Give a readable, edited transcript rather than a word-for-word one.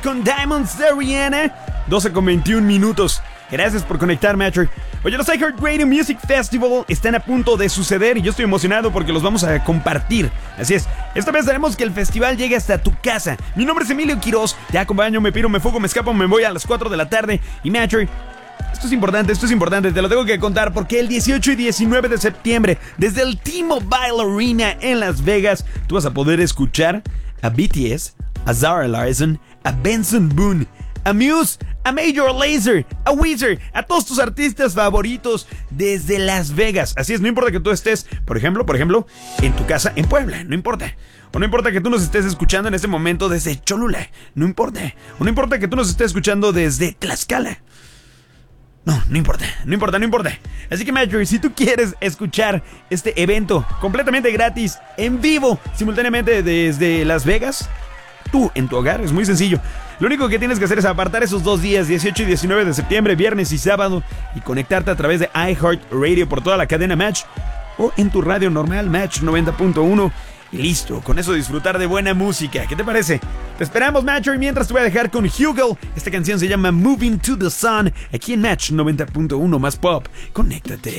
con Diamonds de Rihanna, 12:21. Gracias por conectar, Matcher. Oye, los iHeartRadio Music Festival están a punto de suceder y yo estoy emocionado porque los vamos a compartir. Así es, esta vez haremos que el festival llegue hasta tu casa. Mi nombre es Emilio Quiroz, te acompaño, me piro, me fugo, me escapo, me voy a las 4 de la tarde. Y Matcher, esto es importante, te lo tengo que contar porque el 18 y 19 de septiembre, desde el T-Mobile Arena en Las Vegas, tú vas a poder escuchar a BTS, a Zara Larsson, a Benson Boone, a Muse, a Major Lazer, a Weezer, a todos tus artistas favoritos desde Las Vegas. Así es, no importa que tú estés, por ejemplo, en tu casa en Puebla, no importa. O no importa que tú nos estés escuchando en este momento desde Cholula, no importa. O no importa que tú nos estés escuchando desde Tlaxcala. No importa. Así que, Matcher, si tú quieres escuchar este evento completamente gratis, en vivo, simultáneamente desde Las Vegas, tú en tu hogar, es muy sencillo. Lo único que tienes que hacer es apartar esos 2 días, 18 y 19 de septiembre, viernes y sábado, y conectarte a través de iHeartRadio por toda la cadena Match o en tu radio normal Match 90.1. Y listo, con eso disfrutar de buena música. ¿Qué te parece? Te esperamos, Matcher, mientras te voy a dejar con Hugo. Esta canción se llama Moving to the Sun, aquí en Match 90.1 más pop. Conéctate.